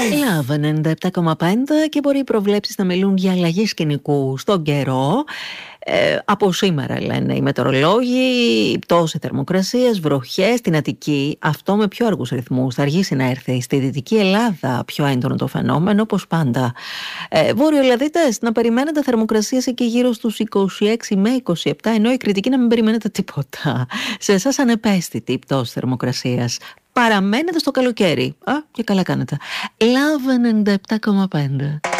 Λάβε 97,5 και μπορεί οι προβλέψεις να μιλούν για αλλαγή σκηνικού στον καιρό. Από σήμερα λένε οι μετεωρολόγοι, πτώση θερμοκρασίας, βροχές στην Αττική, αυτό με πιο αργούς ρυθμούς. Θα αργήσει να έρθει στη Δυτική Ελλάδα πιο έντονο το φαινόμενο, όπως πάντα. Βόρειο-Ελλαδίτες, να περιμένετε θερμοκρασίες εκεί γύρω στους 26 με 27, ενώ η Κρητική να μην περιμένετε τίποτα. Σε εσάς ανεπαίσθητη η πτώση θερμοκρασίας. Παραμένετε στο καλοκαίρι. Και καλά κάνετε. Love 97,5.